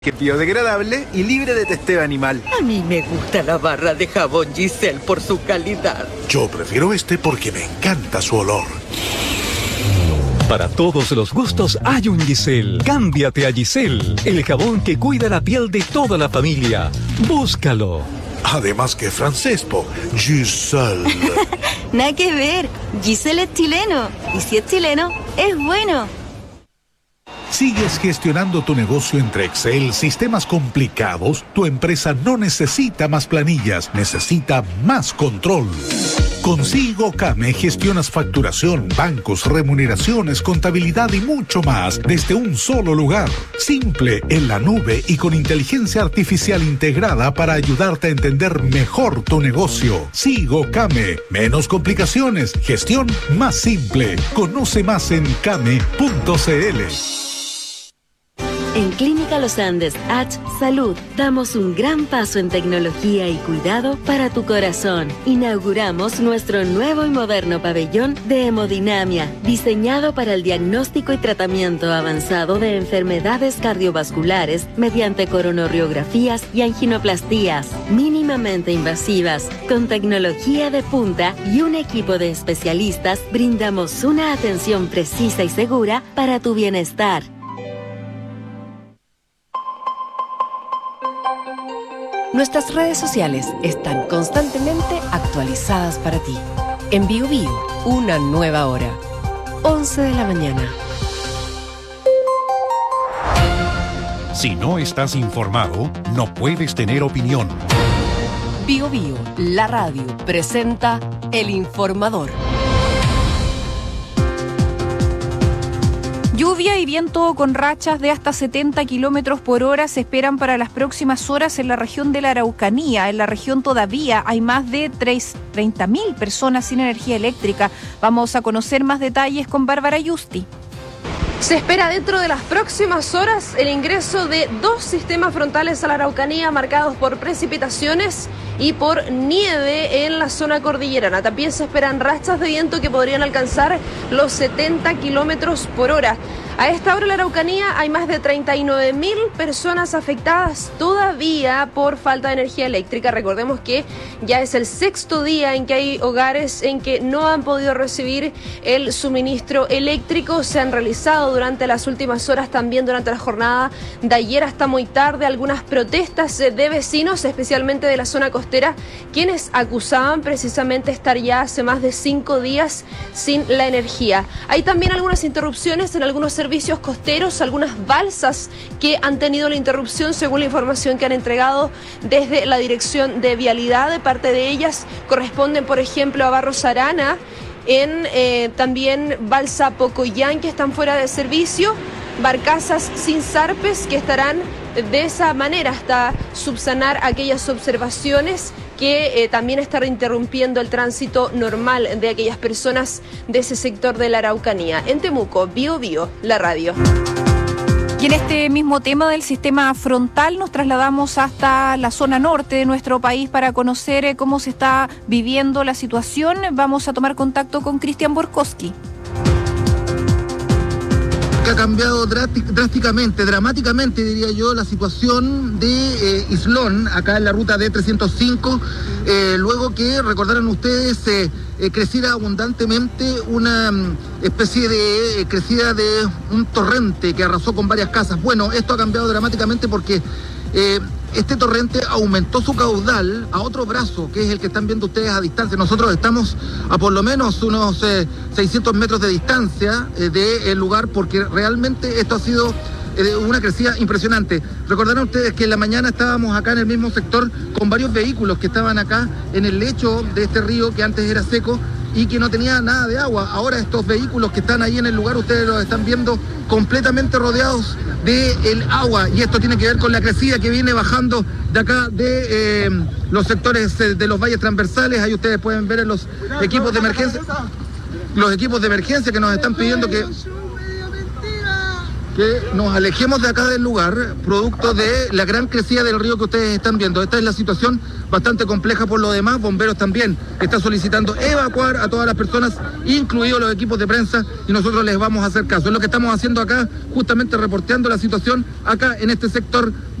Que es biodegradable y libre de testeo animal. A mí me gusta la barra de jabón Giselle por su calidad. Yo prefiero este porque me encanta su olor. Para todos los gustos hay un Giselle. Cámbiate a Giselle, el jabón que cuida la piel de toda la familia. Búscalo. Además que francés, Giselle. Nada que ver. Giselle es chileno. Y si es chileno, es bueno. ¿Sigues gestionando tu negocio entre Excel, sistemas complicados? Tu empresa no necesita más planillas, necesita más control. Con SIGOCAME gestionas facturación, bancos, remuneraciones, contabilidad y mucho más desde un solo lugar. Simple, en la nube y con inteligencia artificial integrada para ayudarte a entender mejor tu negocio. SIGOCAME. Menos complicaciones, gestión más simple. Conoce más en came.cl. En Clínica Los Andes H Salud damos un gran paso en tecnología y cuidado para tu corazón. Inauguramos nuestro nuevo y moderno pabellón de hemodinamia, diseñado para el diagnóstico y tratamiento avanzado de enfermedades cardiovasculares mediante coronariografías y anginoplastías mínimamente invasivas. Con tecnología de punta y un equipo de especialistas, brindamos una atención precisa y segura para tu bienestar. Nuestras redes sociales están constantemente actualizadas para ti. En Bio Bio, una nueva hora. 11 de la mañana. Si no estás informado, no puedes tener opinión. Bio Bio, la radio, presenta El Informador. Lluvia y viento con rachas de hasta 70 kilómetros por hora se esperan para las próximas horas en la región de la Araucanía. En la región todavía hay más de 30.000 personas sin energía eléctrica. Vamos a conocer más detalles con Bárbara Yusti. Se espera dentro de las próximas horas el ingreso de 2 sistemas frontales a la Araucanía marcados por precipitaciones y por nieve en la zona cordillerana. También se esperan rachas de viento que podrían alcanzar los 70 kilómetros por hora. A esta hora en la Araucanía hay más de 39.000 personas afectadas todavía por falta de energía eléctrica. Recordemos que ya es el 6º día en que hay hogares en que no han podido recibir el suministro eléctrico. Se han realizado durante las últimas horas, también durante la jornada de ayer hasta muy tarde, algunas protestas de vecinos, especialmente de la zona costera, quienes acusaban precisamente estar ya hace más de 5 días sin la energía. Hay también algunas interrupciones en algunos servicios costeros, algunas balsas que han tenido la interrupción según la información que han entregado desde la Dirección de Vialidad. De parte de ellas corresponden, por ejemplo, a Barros Arana, en también Balsa Pocoyán, que están fuera de servicio, barcazas sin zarpes que estarán de esa manera hasta subsanar aquellas observaciones que también están interrumpiendo el tránsito normal de aquellas personas de ese sector de la Araucanía. En Temuco, Bio Bio, la radio. Y en este mismo tema del sistema frontal nos trasladamos hasta la zona norte de nuestro país para conocer cómo se está viviendo la situación. Vamos a tomar contacto con Cristian Borkowski. Ha cambiado drásticamente, dramáticamente diría yo, la situación de Islón, acá en la ruta D305, luego que, recordarán ustedes, creciera abundantemente una especie de crecida de un torrente que arrasó con varias casas. Bueno, esto ha cambiado dramáticamente porque este torrente aumentó su caudal a otro brazo, que es el que están viendo ustedes a distancia. Nosotros estamos a por lo menos unos 600 metros de distancia del lugar, porque realmente esto ha sido una crecida impresionante. Recordarán ustedes que en la mañana estábamos acá en el mismo sector con varios vehículos que estaban acá en el lecho de este río que antes era seco y que no tenía nada de agua. Ahora estos vehículos que están ahí en el lugar, ustedes los están viendo completamente rodeados del agua, y esto tiene que ver con la crecida que viene bajando de acá de los sectores de los valles transversales. Ahí ustedes pueden ver en los equipos de emergencia que nos están pidiendo que que nos alejemos de acá del lugar, producto de la gran crecida del río que ustedes están viendo. Esta es la situación bastante compleja por lo demás. Bomberos también está solicitando evacuar a todas las personas, incluidos los equipos de prensa, y nosotros les vamos a hacer caso. Es lo que estamos haciendo acá, justamente reporteando la situación acá en este sector